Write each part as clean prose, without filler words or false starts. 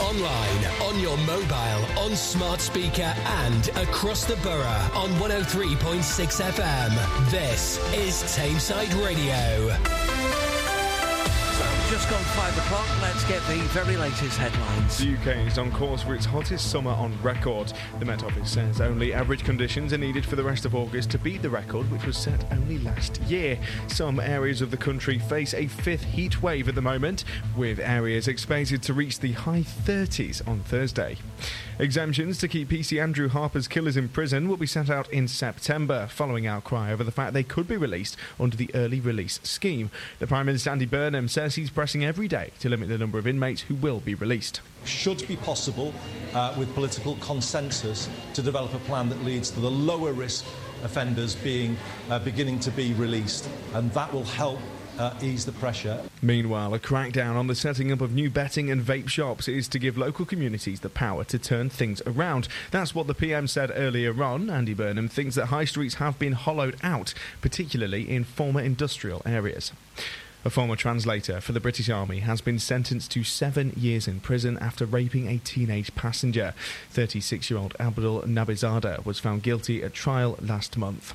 online, on your mobile, on smart speaker and across the borough on 103.6 FM. This is Tameside Radio. Just gone 5 o'clock, let's get the very latest headlines. The UK is on course for its hottest summer on record. The Met Office says only average conditions are needed for the rest of August to beat the record, which was set only last year. Some areas of the country face a fifth heat wave at the moment, with areas expected to reach the high 30s on Thursday. Exemptions to keep PC Andrew Harper's killers in prison will be sent out in September, following outcry over the fact they could be released under the early release scheme. The Prime Minister Andy Burnham says he's pressing every day to limit the number of inmates who will be released. Should be possible, with political consensus, to develop a plan that leads to the lower risk offenders beginning to be released, and that will help ease the pressure. Meanwhile, a crackdown on the setting up of new betting and vape shops is to give local communities the power to turn things around. That's what the PM said earlier on. Andy Burnham thinks that high streets have been hollowed out, particularly in former industrial areas. A former translator for the British Army has been sentenced to 7 years in prison after raping a teenage passenger. 36-year-old Abdul Nabizada was found guilty at trial last month.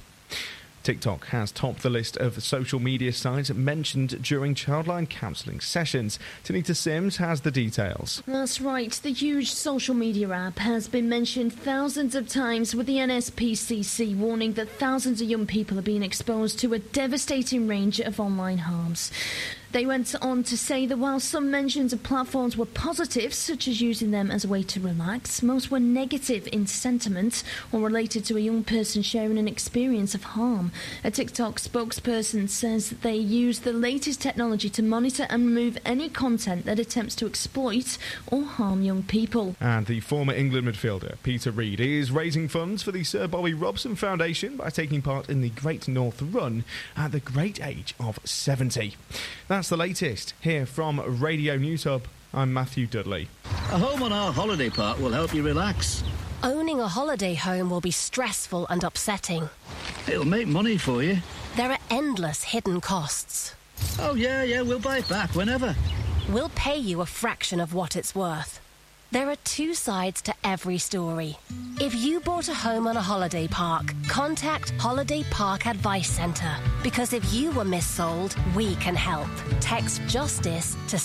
TikTok has topped the list of social media sites mentioned during childline counselling sessions. Tanita Sims has the details. That's right. The huge social media app has been mentioned thousands of times, with the NSPCC warning that thousands of young people are being exposed to a devastating range of online harms. They went on to say that while some mentions of platforms were positive, such as using them as a way to relax, most were negative in sentiment or related to a young person sharing an experience of harm. A TikTok spokesperson says that they use the latest technology to monitor and remove any content that attempts to exploit or harm young people. And the former England midfielder Peter Reid is raising funds for the Sir Bobby Robson Foundation by taking part in the Great North Run at the great age of 70. That's the latest. Here from Radio News Hub, I'm Matthew Dudley. A home on our holiday park will help you relax. Owning a holiday home will be stressful and upsetting. It'll make money for you. There are endless hidden costs. Oh, yeah, we'll buy it back whenever. We'll pay you a fraction of what it's worth. There are two sides to every story. If you bought a home on a holiday park, contact Holiday Park Advice Centre. Because if you were missold, we can help. Text JUSTICE to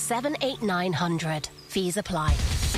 78900. Fees apply.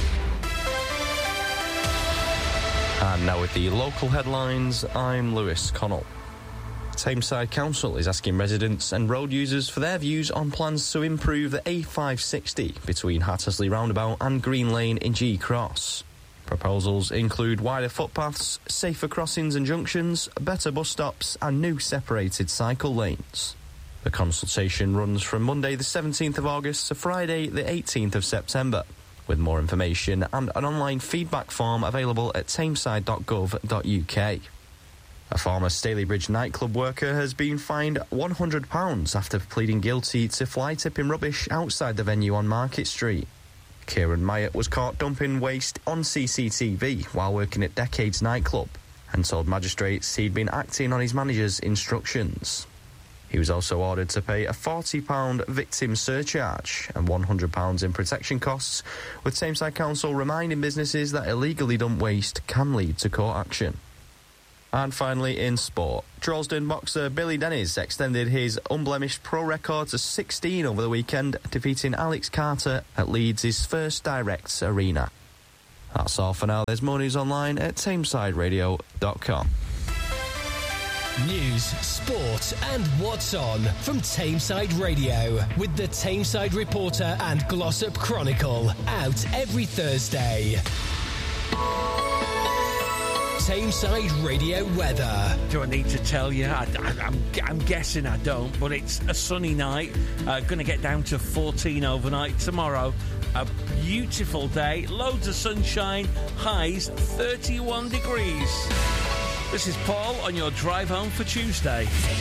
And now with the local headlines, I'm Lewis Connell. Tameside Council is asking residents and road users for their views on plans to improve the A560 between Hattersley Roundabout and Green Lane in G Cross. Proposals include wider footpaths, safer crossings and junctions, better bus stops and new separated cycle lanes. The consultation runs from Monday the 17th of August to Friday the 18th of September, with more information and an online feedback form available at tameside.gov.uk. A former Stalybridge nightclub worker has been fined £100 after pleading guilty to fly tipping rubbish outside the venue on Market Street. Kieran Myatt was caught dumping waste on CCTV while working at Decades nightclub and told magistrates he'd been acting on his manager's instructions. He was also ordered to pay a £40 victim surcharge and £100 in protection costs, with Tameside Council reminding businesses that illegally dumped waste can lead to court action. And finally, in sport, Droylsden boxer Billy Dennis extended his unblemished pro record to 16 over the weekend, defeating Alex Carter at Leeds' first direct arena. That's all for now. There's more news online at tamesideradio.com. News, sport and what's on from Tameside Radio with the Tameside Reporter and Glossop Chronicle, out every Thursday. Tameside Radio weather. Do I need to tell you? I'm guessing I don't, but it's a sunny night. Going to get down to 14 overnight tomorrow. A beautiful day, loads of sunshine, highs 31 degrees. This is Paul on your drive home for Tuesday.